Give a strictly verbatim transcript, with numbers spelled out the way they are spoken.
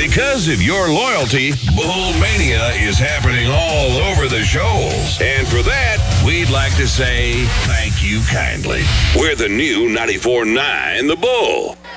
Because of your loyalty, Bull Mania is happening all over the shoals. And for that, we'd like to say thank you kindly. We're the new ninety-four point nine The Bull.